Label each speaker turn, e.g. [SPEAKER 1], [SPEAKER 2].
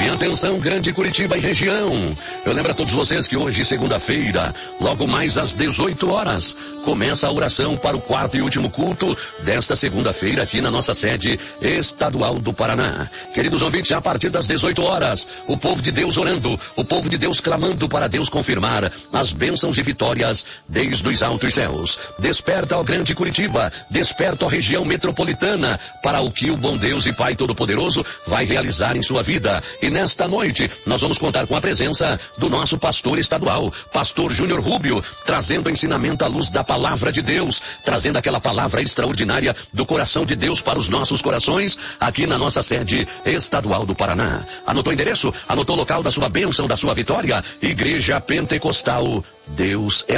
[SPEAKER 1] E atenção, Grande Curitiba e região. Eu lembro a todos vocês que hoje, segunda-feira, logo mais às 18 horas, começa a oração para o quarto e último culto desta segunda-feira aqui na nossa sede estadual do Paraná. Queridos ouvintes, a partir das 18 horas, o povo de Deus orando, o povo de Deus clamando para Deus confirmar as bênçãos e vitórias desde os altos céus. Desperta, ó Grande Curitiba, desperta, ó região metropolitana, para o que o bom Deus e Pai Todo-Poderoso vai realizar em sua vida. E nesta noite, nós vamos contar com a presença do nosso pastor estadual, pastor Júnior Rubio, trazendo ensinamento à luz da palavra de Deus, trazendo aquela palavra extraordinária do coração de Deus para os nossos corações, aqui na nossa sede estadual do Paraná. Anotou o endereço? Anotou o local da sua bênção, da sua vitória? Igreja Pentecostal, Deus é